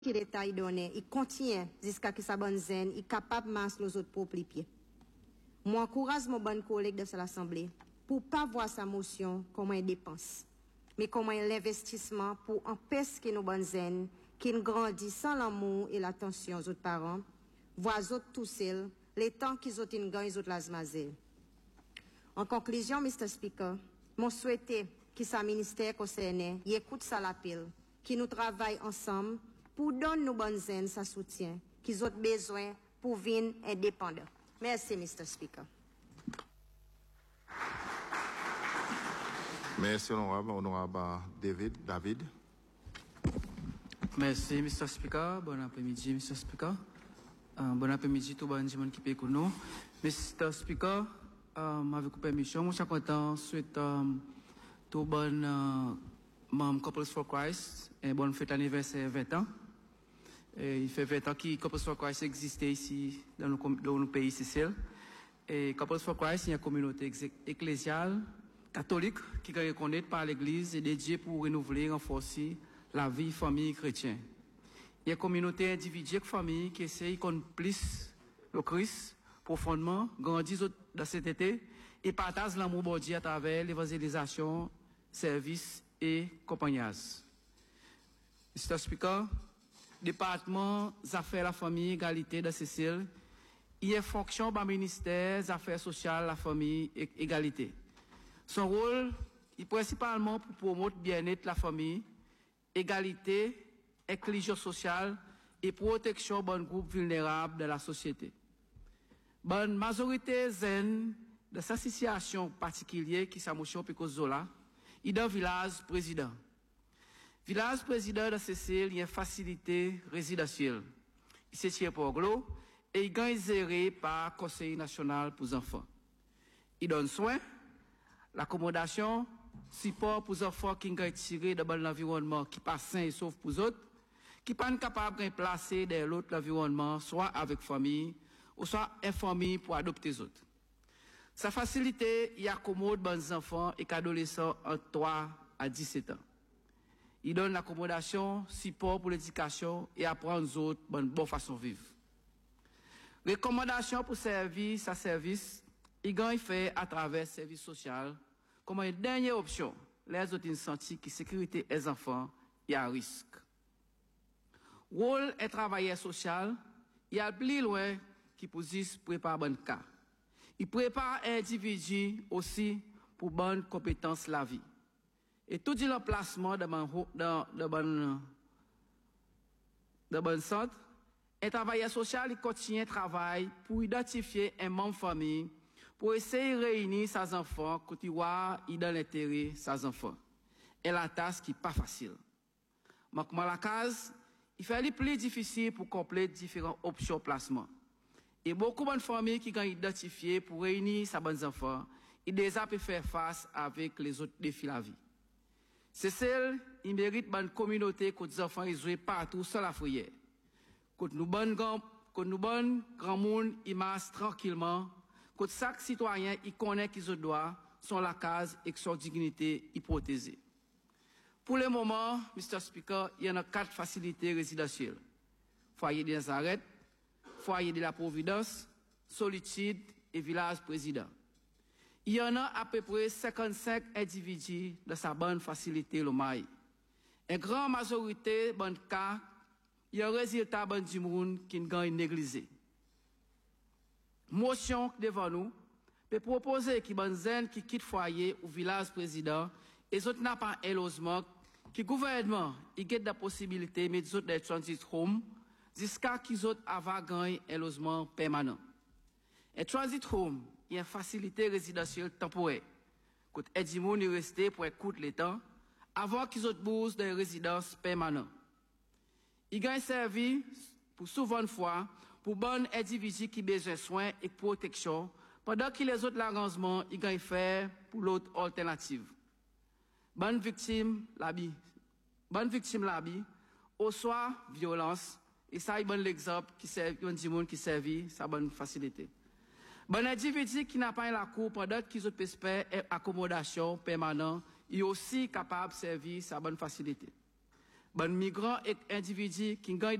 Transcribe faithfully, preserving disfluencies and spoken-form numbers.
qui l'État y donne, il continue jusqu'à ce que sa bonne zen, il est capable de masser nos autres propres pieds. Moi, encourage mon bon collègue de l'Assemblée pour ne pas voir sa motion comme une dépense, mais comme un investissement pour empêcher que nos bonnes zen, qui grandissent sans l'amour et l'attention aux autres parents, voient les autres tout seuls, les temps qu'ils ont une gagne, les autres l'asmazel. En conclusion, mister Speaker, mon souhaité que sa ministère concerné, y écoute ça l'appel, qui nous travaille ensemble pour donner nos bonnes zen sa soutien, qu'ils ont besoin pour vivre indépendants. Merci, mister Speaker. Merci, honorable. Honorable David. David. Merci, mister Speaker. Bon après-midi, mister Speaker. Uh, bon après-midi, tout le monde qui peut écouter nous. mister Speaker, um, avec votre permission, je suis content souhaite um, tout bon uh, membre Couples for Christ et bonne fête anniversaire vingt ans. Et il fait vingt ans que Couples for Christ existe ici dans nos, dans nos pays Sicile. Et Couples for Christ, c'est une communauté ecclésiale catholique qui est reconnue par l'Église et dédiée pour renouveler et renforcer la vie famille chrétienne. Il y a une communauté individuelle, famille qui essaye de plus le Christ profondément, grandir dans cet été et partage l'amour de Dieu à travers l'évangélisation, service et compagnonnage. mister Speaker, département des affaires la famille, égalité de Sicile, il y a fonction du ministère des affaires sociales, la famille et égalité. Son rôle est principalement pour promouvoir le bien-être de la famille, égalité, inclusion sociale et protection de bon groupe vulnérable de la société. Bonne majorité zen de cette situation particulière qui s'amotion Pico Zola, il est dans village président. Village président de Sicile, il y a une facilité résidentielle. Il se tient pour glo et il est géré par le Conseil national pour les enfants. Il donne soin, l'accommodation, support pour les enfants qui sont tirés de bon environnement qui passe sain et sauf pour les autres, qui ne sont pas capables de placer dans l'autre environnement, soit avec famille, ou soit informés pour adopter les autres. Sa facilité, il accommode les enfants et adolescents entre trois à dix-sept ans. Il donne l'accommodation, support pour l'éducation et apprendre aux autres une bonne façon de vivre. Recommandation pour servir sa service, il gagne fait à travers le service social comme une dernière option. Les autres sentent que la sécurité des enfants est à risque. Rôle et travailleur social, il y a plus loin qui position prépare bon cas. Il prépare l'individu aussi pour bonne compétence la vie. Et tout dit l'emplacement de bon dans de bon de bon centre, un travailleur social il continue travail pour identifier un membre de famille pour essayer de réunir ses enfants quand il voit il dans l'intérêt ses enfants. Et la tâche qui pas facile. Manquement la case, il fait le plus difficile pour compléter différentes options de placement. Et beaucoup de familles qui ont identifié pour réunir ses bons enfants, ils déjà peuvent faire face avec les autres défis de la vie. C'est celle qui mérite une communauté que les enfants ils jouent partout sans la fourrière. Que nous bonnes que nous bonnes grand monde ils marchent tranquillement, que chaque citoyen il connaît qu'ils ont droit, sont la case et que son dignité est protégée. Pour le moment, mister Speaker, il y en a quatre facilités résidentielles. Foyer de Nazareth, foyer de la Providence, Solitude et village président. Il y en a à peu près cinquante-cinq individus de sa bonne facilité le maï. Une grande majorité bon cas, il y a un résultat bon du monde qui gagne négligé. Motion devant nous peut proposer qui bon zen qui quitte foyer ou village président et les autres n'a pas un logement qui gouvernement il get la possibilité de mettre des transit home jusqu'à qu'ils autres avant gagner un logement permanent. Un transit home il y a une facilité résidentielle temporaire. Quand Edimon est resté pour écouter le temps, avant qu'ils autres bougent des résidences permanentes. Il gagne servi pour souvent fois pour bonnes individus qui besoin de soins et de protection, pendant que les autres l'arrangement ils gagne faire pour l'autre alternative. Bonne victime l'habit, bonne victime l'habit, au soir violence et ça est bon l'exemple qui servi, un qui servi sa bonne facilité. Bon individu qui n'a pas la cour pendant qu'ils ont espèrent accommodation permanente, il est aussi capable de servir sa bonne facilité. Bon migrants et individus qui gagnent